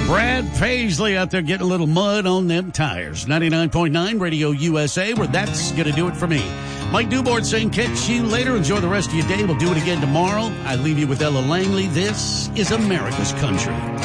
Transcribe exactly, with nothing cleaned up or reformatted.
Brad Paisley out there getting a little mud on them tires. ninety-nine point nine Radio U S A, where that's going to do it for me. Mike Dubort saying catch you later. Enjoy the rest of your day. We'll do it again tomorrow. I leave you with Ella Langley. This is America's Country.